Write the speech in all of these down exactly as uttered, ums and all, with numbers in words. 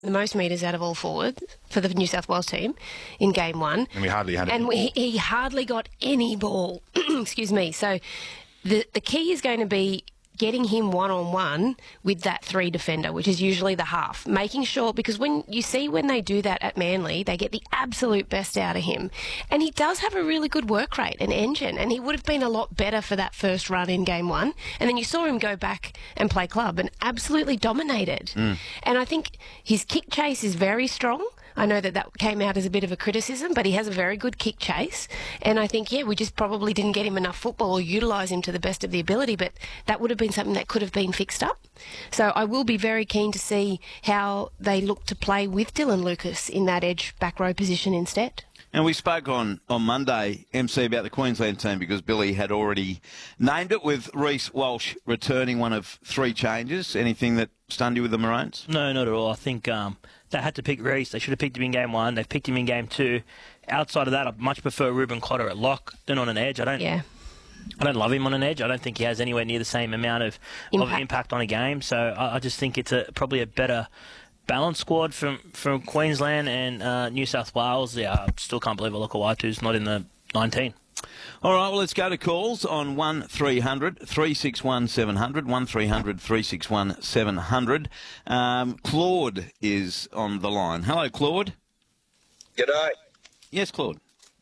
the most metres out of all forwards for the New South Wales team in game one. And we hardly had it. And we, he hardly got any ball. Excuse me. So the the key is going to be getting him one-on-one with that three defender, which is usually the half. Making sure, because when you see when they do that at Manly, they get the absolute best out of him. And he does have a really good work rate, an engine, and he would have been a lot better for that first run in game one. And then you saw him go back and play club and absolutely dominated. Mm. And I think his kick chase is very strong. I know that that came out as a bit of a criticism, but he has a very good kick chase. And I think, yeah, we just probably didn't get him enough football or utilise him to the best of the ability, but that would have been something that could have been fixed up. So I will be very keen to see how they look to play with Dylan Lucas in that edge back row position instead. And we spoke on, on Monday, M C, about the Queensland team because Billy had already named it with Reece Walsh returning one of three changes. Anything that stunned you with the Maroons? No, not at all. I think um, they had to pick Reece. They should have picked him in game one. They've picked him in game two. Outside of that, I much prefer Ruben Cotter at lock than on an edge. I don't. Yeah. I don't love him on an edge. I don't think he has anywhere near the same amount of impact, of impact on a game. So I, I just think it's a probably a better balanced squad from, from Queensland and uh, New South Wales. Yeah, I still can't believe Olakau'atu's not in the nineteen. All right, well, let's go to calls on one three hundred, three six one, seven hundred, one three hundred, three six one, seven hundred. Um, Claude is on the line. Hello, Claude. G'day. Yes, Claude.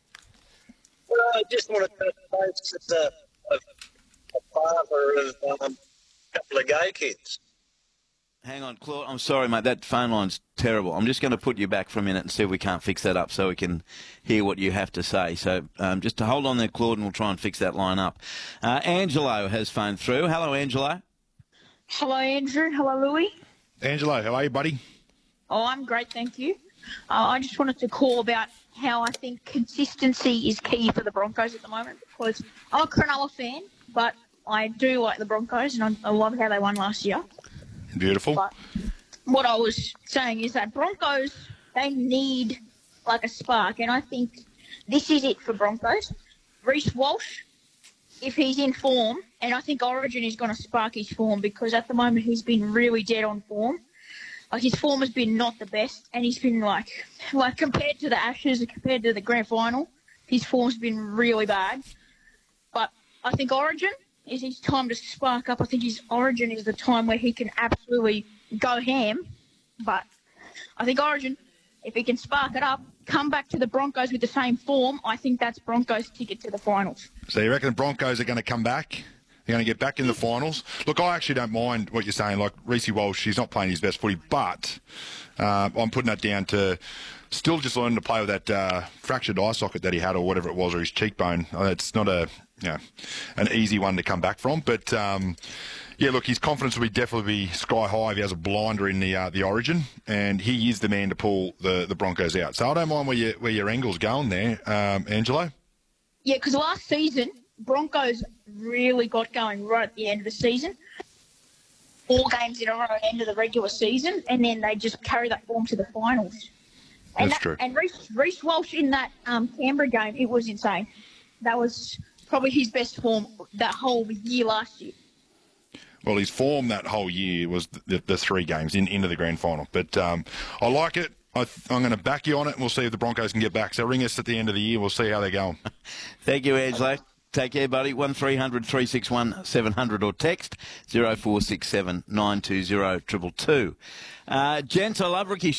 Well, I just want to say as a, a, a father of um, a couple of gay kids. Hang on, Claude. I'm sorry, mate. That phone line's terrible. I'm just going to put you back for a minute and see if we can't fix that up so we can hear what you have to say. So um, just to hold on there, Claude, and we'll try and fix that line up. Uh, Angelo has phoned through. Hello, Angelo. Hello, Andrew. Hello, Louis. Angelo, how are you, buddy? Oh, I'm great, thank you. Uh, I just wanted to call about how I think consistency is key for the Broncos at the moment because I'm a Cronulla fan, but I do like the Broncos and I, I love how they won last year. Beautiful. But what I was saying is that Broncos, they need like a spark, and I think this is it for Broncos. Reece Walsh, if he's in form, and I think Origin is going to spark his form because at the moment he's been really dead on form. Like his form has been not the best, and he's been like, like compared to the Ashes, compared to the grand final, his form's been really bad. But I think Origin is his time to spark up. I think his Origin is the time where he can absolutely go ham. But I think Origin, if he can spark it up, come back to the Broncos with the same form, I think that's Broncos' ticket to the finals. So you reckon the Broncos are going to come back? They're going to get back in the finals? Look, I actually don't mind what you're saying. Like, Reece Walsh, he's not playing his best footy, but uh, I'm putting that down to still just learning to play with that uh, fractured eye socket that he had or whatever it was, or his cheekbone. Uh, it's not a, you know, an easy one to come back from. But, um, yeah, look, his confidence will be definitely be sky high if he has a blinder in the uh, the Origin, and he is the man to pull the, the Broncos out. So I don't mind where, you, where your angle's going there, um, Angelo. Yeah, because last season, Broncos really got going right at the end of the season. Four games in a row at the end of the regular season, and then they just carry that form to the finals. And That's that, true. And Reece, Reece Walsh in that um, Canberra game, it was insane. That was probably his best form that whole year last year. Well, his form that whole year was the, the three games in, into the grand final. But um, I like it. I th- I'm going to back you on it, and we'll see if the Broncos can get back. So ring us at the end of the year. We'll see how they're going. Thank you, Angelo. Take care, buddy. one three hundred, three six one, seven hundred or text zero four six seven, nine two zero, two two two. Uh, gents, I love Ricky